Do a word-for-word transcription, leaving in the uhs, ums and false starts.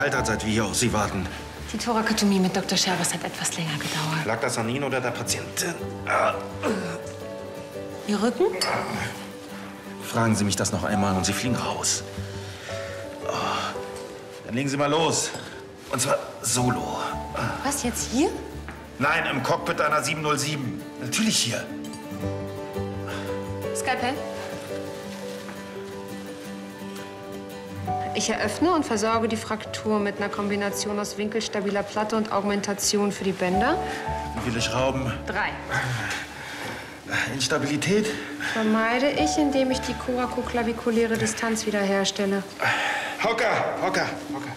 Alter, seit wir hier auf Sie warten. Die Thorakotomie mit Doktor Scherbers hat etwas länger gedauert. Lag das an Ihnen oder der Patientin? Ihr Rücken? Fragen Sie mich das noch einmal und Sie fliegen raus. Oh. Dann legen Sie mal los. Und zwar solo. Was, jetzt hier? Nein, im Cockpit einer sieben null sieben. Natürlich hier. Skalpell. Ich eröffne und versorge die Fraktur mit einer Kombination aus winkelstabiler Platte und Augmentation für die Bänder. Wie viele Schrauben? Drei. Instabilität? Vermeide ich, indem ich die korakoklavikuläre Distanz wiederherstelle. Hocker, Hocker, Hocker.